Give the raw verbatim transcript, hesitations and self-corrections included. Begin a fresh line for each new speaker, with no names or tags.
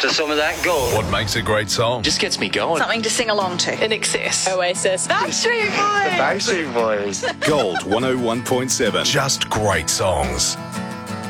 after some of that gold.
What makes a great song?
Just gets me going.
Something to sing along to.
In Excess.
Oasis. Backstreet Boys.
Backstreet Boys.
Gold one oh one point seven. Just great songs.